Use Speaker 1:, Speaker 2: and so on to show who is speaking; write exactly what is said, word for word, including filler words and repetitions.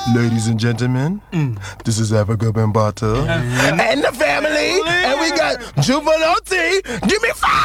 Speaker 1: Ladies and gentlemen, mm. this is Africa Bambata and, and the family, and we got Juvenile T. Give me five.